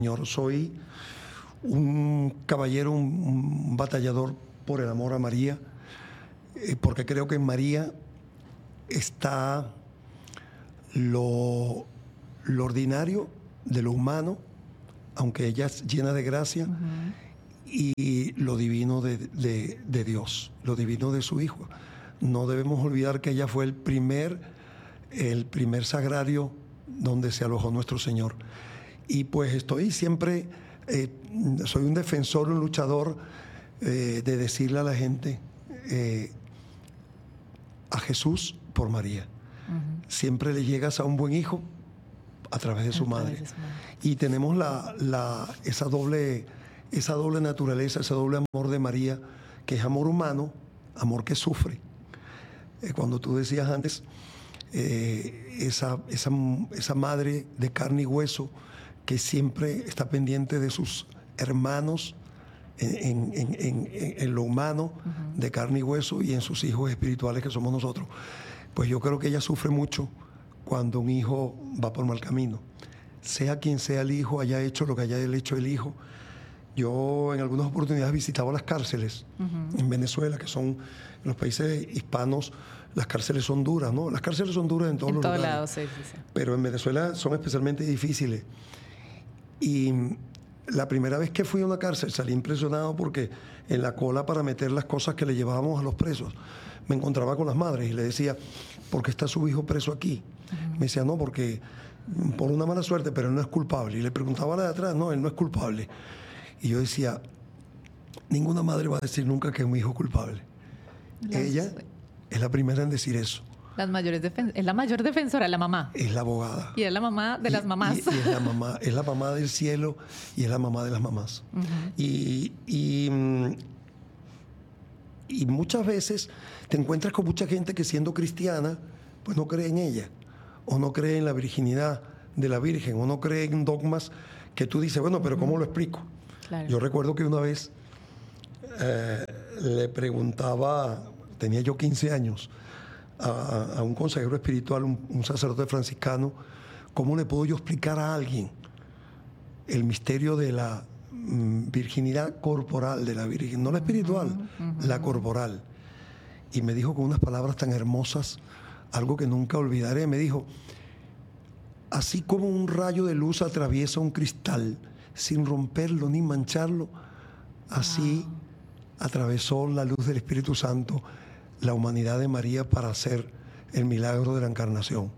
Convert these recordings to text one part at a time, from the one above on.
Señor. Soy un caballero, un batallador por el amor a María, porque creo que en María está lo ordinario de lo humano, aunque ella es llena de gracia, y lo divino de Dios, lo divino de su Hijo. No debemos olvidar que ella fue el primer sagrario donde se alojó nuestro Señor. Y pues estoy siempre, soy un defensor, un luchador de decirle a la gente a Jesús por María. Siempre le llegas a un buen hijo a través de su madre. Y tenemos esa doble naturaleza, ese doble amor de María, que es amor humano, amor que sufre. Cuando tú decías antes, esa madre de carne y hueso que siempre está pendiente de sus hermanos en lo humano, de carne y hueso, y en sus hijos espirituales que somos nosotros. Pues yo creo que ella sufre mucho cuando un hijo va por mal camino. Sea quien sea el hijo, haya hecho lo que haya hecho el hijo. Yo en algunas oportunidades visitaba las cárceles en Venezuela, que son en los países hispanos, las cárceles son duras, ¿no? Las cárceles son duras en todos los lugares. Lados, sí. Pero en Venezuela son especialmente difíciles. Y la primera vez que fui a una cárcel salí impresionado porque en la cola para meter las cosas que le llevábamos a los presos me encontraba con las madres y le decía, ¿por qué está su hijo preso aquí? Me decía, no, porque por una mala suerte, pero él no es culpable. Y le preguntaba a la de atrás, no, él no es culpable. Y yo decía, ninguna madre va a decir nunca que es mi hijo culpable. Ella es la primera en decir eso. Es la mayor defensora, la mamá. Es la abogada. Y es la mamá de las mamás. Y es la mamá del cielo y es la mamá de las mamás. Y muchas veces te encuentras con mucha gente que siendo cristiana, pues no cree en ella, o no cree en la virginidad de la Virgen, o no cree en dogmas que tú dices, bueno, pero ¿cómo lo explico? Claro. Yo recuerdo que una vez le preguntaba, tenía yo 15 años, a un consejero espiritual, un sacerdote franciscano, ¿cómo le puedo yo explicar a alguien el misterio de la virginidad corporal de la Virgen? No la espiritual, la corporal. Y me dijo con unas palabras tan hermosas, algo que nunca olvidaré, me dijo, así como un rayo de luz atraviesa un cristal sin romperlo ni mancharlo, así atravesó la luz del Espíritu Santo la humanidad de María para hacer el milagro de la encarnación.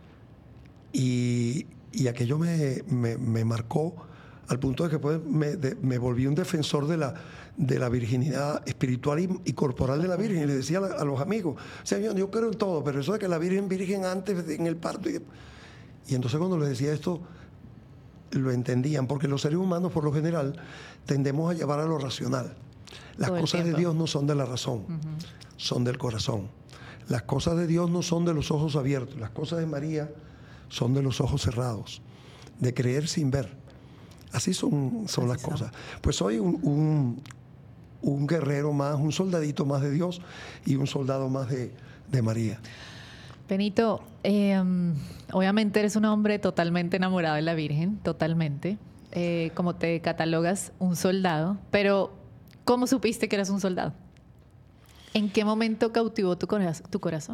Y aquello me marcó al punto de que después me volví un defensor de la virginidad espiritual y corporal de la Virgen. Y le decía a los amigos, o sea, yo creo en todo, pero eso de que la virgen antes, en el parto. Y entonces cuando les decía esto, lo entendían, porque los seres humanos por lo general tendemos a llevar a lo racional. Las cosas de Dios no son de la razón, son del corazón. Las cosas de Dios no son de los ojos abiertos, las cosas de María son de los ojos cerrados, de creer sin ver. Así son las cosas. Pues soy un guerrero más, un soldadito más de Dios y un soldado más de María. Benito, obviamente eres un hombre totalmente enamorado de la Virgen, totalmente. Como te catalogas, un soldado, pero ¿cómo supiste que eras un soldado? ¿En qué momento cautivó tu corazón?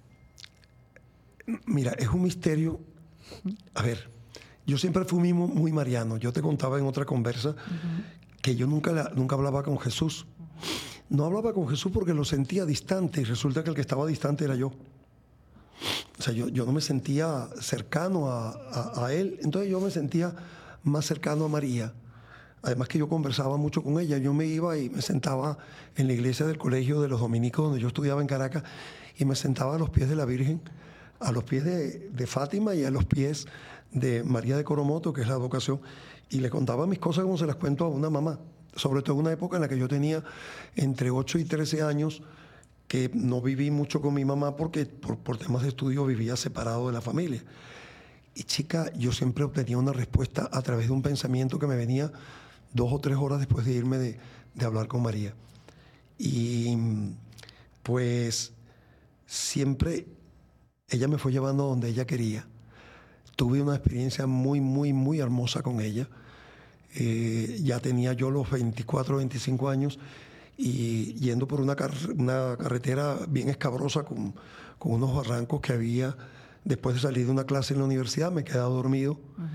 Mira, es un misterio. A ver, yo siempre fui muy mariano. Yo te contaba en otra conversa que yo nunca hablaba con Jesús. No hablaba con Jesús porque lo sentía distante y resulta que el que estaba distante era yo. O sea, yo no me sentía cercano a él, entonces yo me sentía más cercano a María. Además que yo conversaba mucho con ella. Yo me iba y me sentaba en la iglesia del colegio de los dominicos donde yo estudiaba en Caracas y me sentaba a los pies de la Virgen, a los pies de Fátima y a los pies de María de Coromoto, que es la advocación, y le contaba mis cosas como se las cuento a una mamá, sobre todo en una época en la que yo tenía entre 8 y 13 años, que no viví mucho con mi mamá porque por temas de estudio vivía separado de la familia. Y chica, yo siempre obtenía una respuesta a través de un pensamiento que me venía 2 o 3 horas después de irme de hablar con María. Y pues siempre ella me fue llevando donde ella quería. Tuve una experiencia muy, muy, muy hermosa con ella. Ya tenía yo los 24, 25 años y yendo por una carretera bien escabrosa con unos barrancos que había después de salir de una clase en la universidad, me he quedado dormido.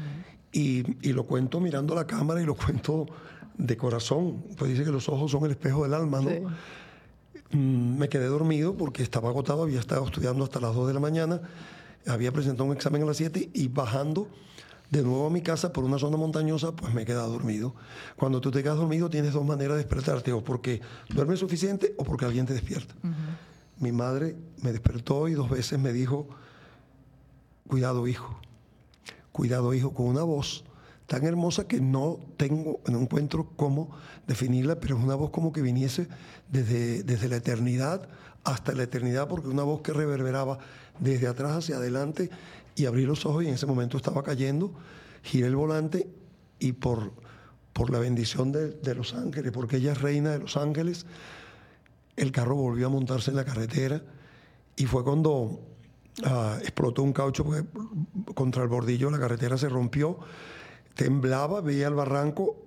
Y lo cuento mirando la cámara y lo cuento de corazón. Pues dice que los ojos son el espejo del alma, ¿no? Sí. Me quedé dormido porque estaba agotado, había estado estudiando hasta las 2 de la mañana, había presentado un examen a las 7 y bajando de nuevo a mi casa por una zona montañosa, pues me he quedado dormido. Cuando tú te quedas dormido tienes dos maneras de despertarte, o porque duermes suficiente o porque alguien te despierta. Mi madre me despertó y 2 veces me dijo, cuidado hijo, con una voz tan hermosa que no encuentro cómo definirla, pero es una voz como que viniese desde la eternidad hasta la eternidad, porque una voz que reverberaba desde atrás hacia adelante, y abrí los ojos y en ese momento estaba cayendo, giré el volante y por la bendición de los ángeles, porque ella es reina de los ángeles, el carro volvió a montarse en la carretera y fue cuando explotó un caucho porque contra el bordillo la carretera se rompió, temblaba, veía el barranco,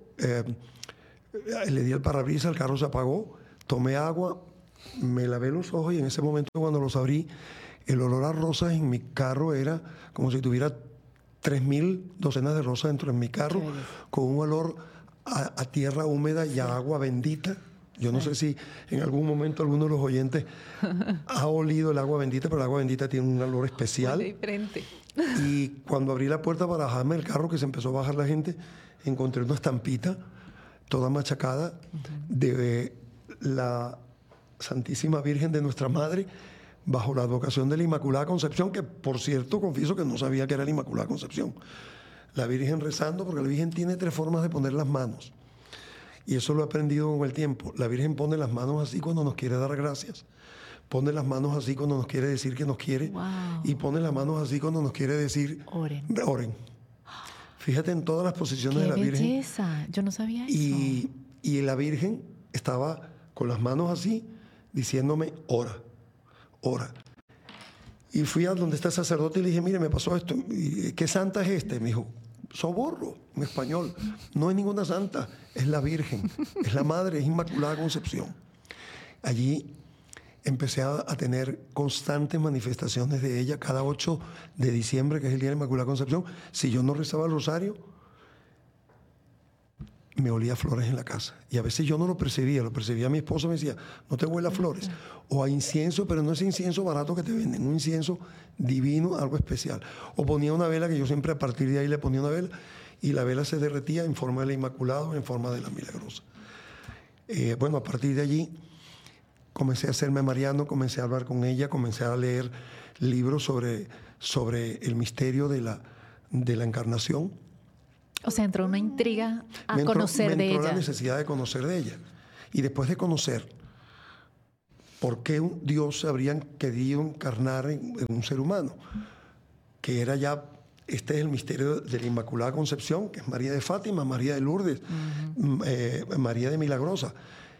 le di el parabrisas, el carro se apagó, tomé agua, me lavé los ojos y en ese momento cuando los abrí, el olor a rosas en mi carro era como si tuviera 3.000 docenas de rosas dentro de mi carro, con un olor a tierra húmeda y a agua bendita. Yo no sé si en algún momento alguno de los oyentes ha olido el agua bendita, pero el agua bendita tiene un olor especial. Muy diferente. Y cuando abrí la puerta para bajarme del carro, que se empezó a bajar la gente, encontré una estampita toda machacada de la Santísima Virgen de Nuestra Madre, bajo la advocación de la Inmaculada Concepción, que por cierto confieso que no sabía que era la Inmaculada Concepción. La Virgen rezando, porque la Virgen tiene 3 formas de poner las manos. Y eso lo he aprendido con el tiempo. La Virgen pone las manos así cuando nos quiere dar gracias. Pone las manos así cuando nos quiere decir que nos quiere. Wow. Y pone las manos así cuando nos quiere decir, oren. Fíjate en todas las posiciones de la Virgen. ¡Qué belleza! Yo no sabía eso. Y la Virgen estaba con las manos así, diciéndome, ora. Y fui a donde está el sacerdote y le dije, mire, me pasó esto. ¿Qué santa es esta? Y me dijo, Soborro, en español. No es ninguna santa, es la Virgen, es la Madre, es Inmaculada Concepción. Allí empecé a tener constantes manifestaciones de ella cada 8 de diciembre, que es el día de la Inmaculada Concepción. Si yo no rezaba el rosario, me olía flores en la casa. Y a veces yo no lo percibía mi esposo, me decía, no te huele a flores. O a incienso, pero no es incienso barato que te venden, un incienso divino, algo especial. O ponía una vela, que yo siempre a partir de ahí le ponía una vela, y la vela se derretía en forma de la Inmaculada o en forma de la Milagrosa. Bueno, a partir de allí comencé a hacerme mariano, comencé a hablar con ella, comencé a leer libros sobre el misterio de la encarnación. O sea, entró una intriga a conocer de ella. Me entró la necesidad de conocer de ella. Y después de conocer por qué un Dios habría querido encarnar en un ser humano, que era ya, este es el misterio de la Inmaculada Concepción, que es María de Fátima, María de Lourdes, María de Milagrosa.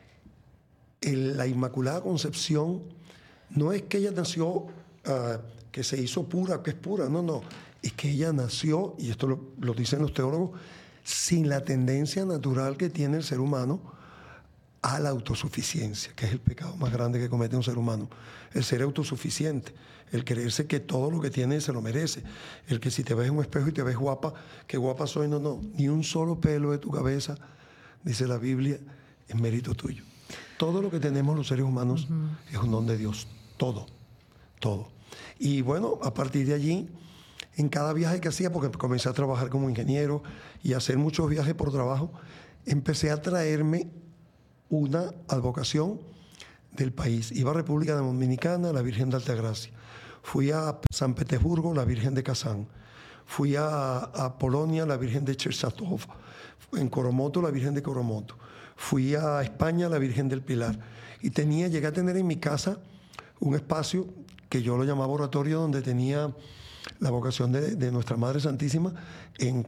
La Inmaculada Concepción no es que ella nació, que se hizo pura, que es pura, no. Es que ella nació, y esto lo dicen los teólogos, sin la tendencia natural que tiene el ser humano a la autosuficiencia, que es el pecado más grande que comete un ser humano. El ser autosuficiente, el creerse que todo lo que tiene se lo merece, el que si te ves en un espejo y te ves guapa, qué guapa soy, no, ni un solo pelo de tu cabeza, dice la Biblia, es mérito tuyo. Todo lo que tenemos los seres humanos es un don de Dios, todo. Y bueno, a partir de allí, en cada viaje que hacía, porque comencé a trabajar como ingeniero y a hacer muchos viajes por trabajo, empecé a traerme una advocación del país. Iba a República Dominicana, la Virgen de Altagracia. Fui a San Petersburgo, la Virgen de Kazán. Fui a Polonia, la Virgen de Cherchatov. En Coromoto, la Virgen de Coromoto. Fui a España, la Virgen del Pilar. Y llegué a tener en mi casa un espacio que yo lo llamaba oratorio, donde tenía la vocación de Nuestra Madre Santísima en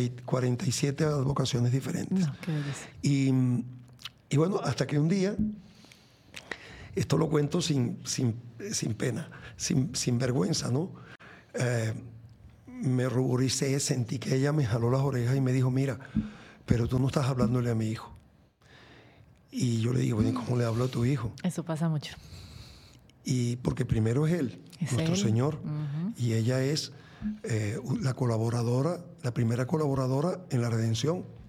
47 advocaciones diferentes. No, qué belleza. Y bueno, hasta que un día, esto lo cuento sin pena, sin vergüenza, ¿no? Me ruboricé, sentí que ella me jaló las orejas y me dijo, mira, pero tú no estás hablándole a mi hijo. Y yo le digo, bueno, ¿cómo le hablo a tu hijo? Eso pasa mucho. Y porque primero es Él, Es nuestro Él. Señor, y ella es la colaboradora, la primera colaboradora en la redención.